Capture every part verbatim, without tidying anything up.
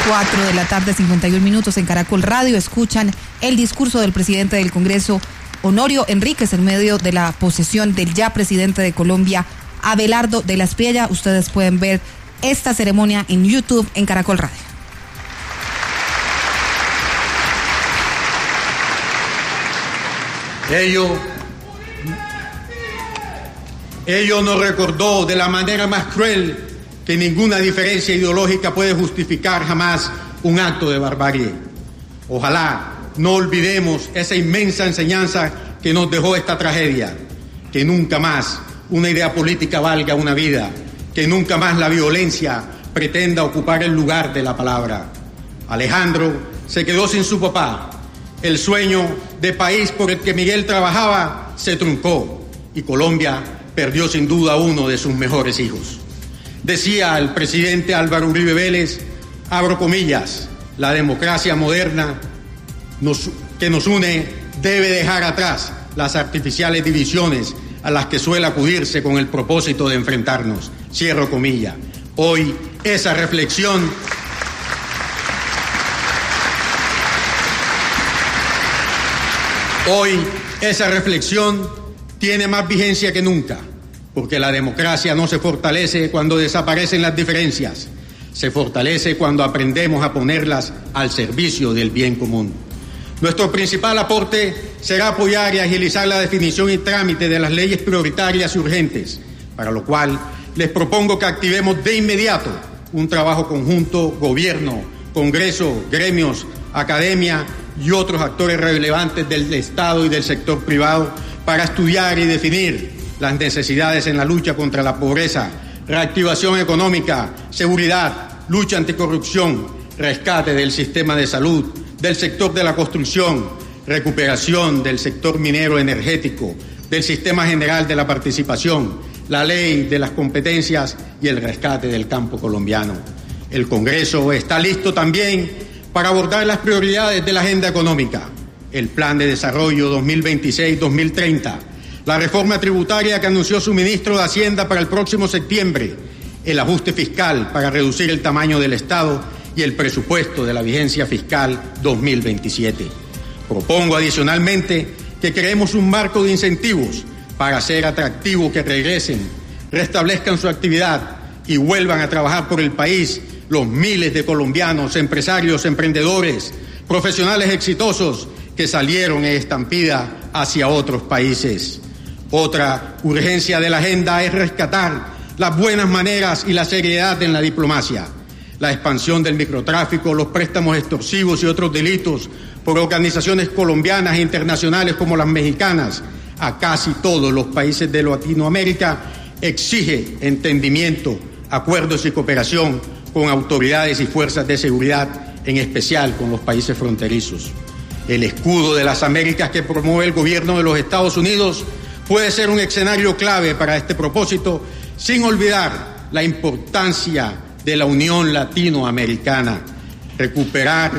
cuatro de la tarde, cincuenta y un minutos en Caracol Radio. Escuchan el discurso del presidente del Congreso, Honorio Enríquez, en medio de la posesión del ya presidente de Colombia, Abelardo de la Espriella. Ustedes pueden ver esta ceremonia en YouTube en Caracol Radio. Ello, ello nos recordó de la manera más cruel que ninguna diferencia ideológica puede justificar jamás un acto de barbarie. Ojalá no olvidemos esa inmensa enseñanza que nos dejó esta tragedia, que nunca más una idea política valga una vida, que nunca más la violencia pretenda ocupar el lugar de la palabra. Alejandro se quedó sin su papá. El sueño de país por el que Miguel trabajaba se truncó y Colombia perdió sin duda uno de sus mejores hijos. Decía el presidente Álvaro Uribe Vélez, abro comillas, la democracia moderna nos, que nos une debe dejar atrás las artificiales divisiones a las que suele acudirse con el propósito de enfrentarnos. Cierro comilla. Hoy esa reflexión Hoy esa reflexión tiene más vigencia que nunca, porque la democracia no se fortalece cuando desaparecen las diferencias, se fortalece cuando aprendemos a ponerlas al servicio del bien común. Nuestro principal aporte será apoyar y agilizar la definición y trámite de las leyes prioritarias y urgentes, para lo cual les propongo que activemos de inmediato un trabajo conjunto, gobierno, Congreso, gremios, academia y otros actores relevantes del Estado y del sector privado para estudiar y definir las necesidades en la lucha contra la pobreza, reactivación económica, seguridad, lucha anticorrupción, rescate del sistema de salud, del sector de la construcción, recuperación del sector minero energético, del sistema general de la participación, la ley de las competencias y el rescate del campo colombiano. El Congreso está listo también para abordar las prioridades de la agenda económica, el Plan de Desarrollo dos mil veintiséis a dos mil treinta, la reforma tributaria que anunció su ministro de Hacienda para el próximo septiembre, el ajuste fiscal para reducir el tamaño del Estado y el presupuesto de la vigencia fiscal dos mil veintisiete. Propongo adicionalmente que creemos un marco de incentivos para hacer atractivo que regresen, restablezcan su actividad y vuelvan a trabajar por el país los miles de colombianos, empresarios, emprendedores, profesionales exitosos que salieron en estampida hacia otros países. Otra urgencia de la agenda es rescatar las buenas maneras y la seriedad en la diplomacia. La expansión del microtráfico, los préstamos extorsivos y otros delitos por organizaciones colombianas e internacionales como las mexicanas a casi todos los países de Latinoamérica exige entendimiento, acuerdos y cooperación con autoridades y fuerzas de seguridad, en especial con los países fronterizos. El escudo de las Américas que promueve el gobierno de los Estados Unidos puede ser un escenario clave para este propósito, sin olvidar la importancia de la Unión Latinoamericana. Recuperar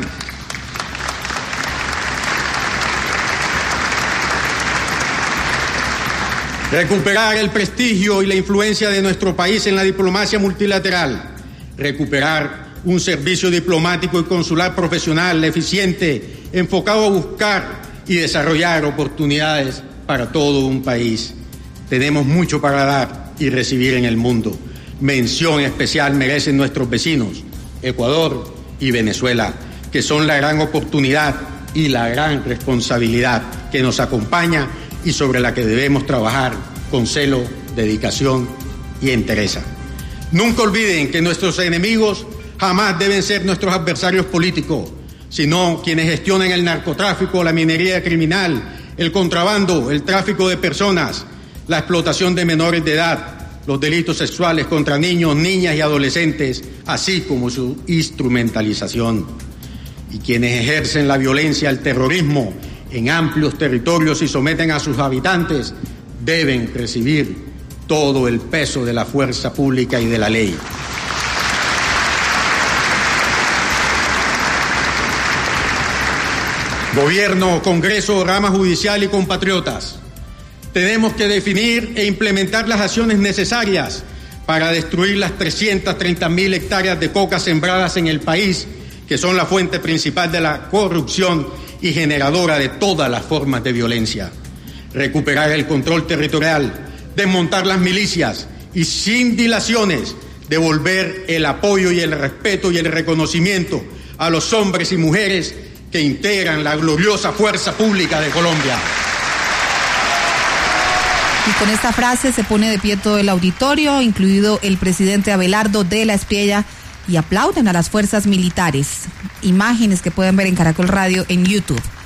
Recuperar el prestigio y la influencia de nuestro país en la diplomacia multilateral. Recuperar un servicio diplomático y consular profesional, eficiente, enfocado a buscar y desarrollar oportunidades para todo un país. Tenemos mucho para dar y recibir en el mundo. Mención especial merecen nuestros vecinos, Ecuador y Venezuela, que son la gran oportunidad y la gran responsabilidad que nos acompaña y sobre la que debemos trabajar con celo, dedicación y entereza. Nunca olviden que nuestros enemigos jamás deben ser nuestros adversarios políticos, sino quienes gestionan el narcotráfico, la minería criminal, el contrabando, el tráfico de personas, la explotación de menores de edad, los delitos sexuales contra niños, niñas y adolescentes, así como su instrumentalización. Y quienes ejercen la violencia, el terrorismo en amplios territorios y someten a sus habitantes, deben recibir todo el peso de la fuerza pública y de la ley. Gobierno, Congreso, rama judicial y compatriotas, tenemos que definir e implementar las acciones necesarias para destruir las trescientas treinta mil hectáreas de coca sembradas en el país que son la fuente principal de la corrupción y generadora de todas las formas de violencia. Recuperar el control territorial, desmontar las milicias y sin dilaciones devolver el apoyo y el respeto y el reconocimiento a los hombres y mujeres que integran la gloriosa fuerza pública de Colombia. Y con esta frase se pone de pie todo el auditorio, incluido el presidente Abelardo de la Espriella, y aplauden a las fuerzas militares. Imágenes que pueden ver en Caracol Radio en YouTube.